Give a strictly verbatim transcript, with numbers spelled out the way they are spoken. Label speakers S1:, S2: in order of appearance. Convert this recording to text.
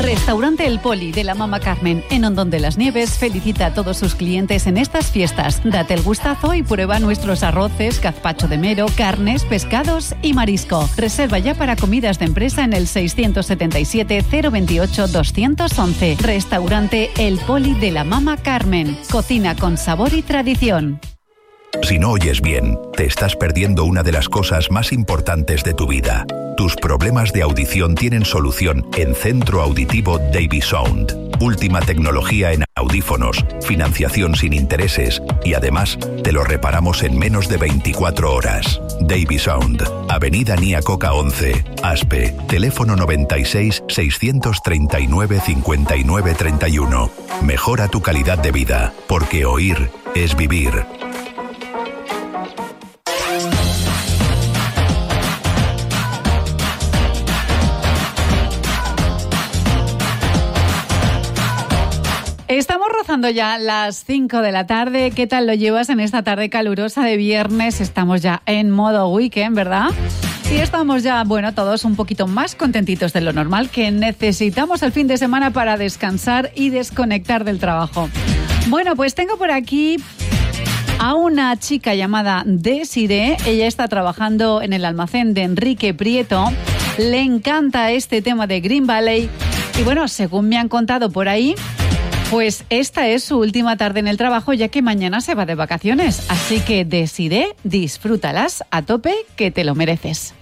S1: Restaurante El Poli de la Mama Carmen en Hondón de las Nieves felicita a todos sus clientes en estas fiestas. Date el gustazo y prueba nuestros arroces, gazpacho de mero, carnes, pescados y marisco. Reserva ya para comidas de empresa en el seiscientos setenta y siete, cero veintiocho, doscientos once. Restaurante El Poli de la Mama Carmen. Cocina con sabor y tradición.
S2: Si no oyes bien, te estás perdiendo una de las cosas más importantes de tu vida. Tus problemas de audición tienen solución en Centro Auditivo Davisound. Última tecnología en audífonos, financiación sin intereses y además te lo reparamos en menos de veinticuatro horas. Davisound, Avenida Nia Coca once, Aspe, teléfono noventa y seis, seiscientos treinta y nueve, cincuenta y nueve, treinta y uno. Mejora tu calidad de vida, porque oír es vivir.
S1: Estamos rozando ya las cinco de la tarde. ¿Qué tal lo llevas en esta tarde calurosa de viernes? Estamos ya en modo weekend, ¿verdad? Y estamos ya, bueno, todos un poquito más contentitos de lo normal, que necesitamos el fin de semana para descansar y desconectar del trabajo. Bueno, pues tengo por aquí a una chica llamada Desiree. Ella está trabajando en el almacén de Enrique Prieto. Le encanta este tema de Green Valley. Y bueno, según me han contado por ahí, pues esta es su última tarde en el trabajo, ya que mañana se va de vacaciones. Así que Desiree, disfrútalas a tope, que te lo mereces.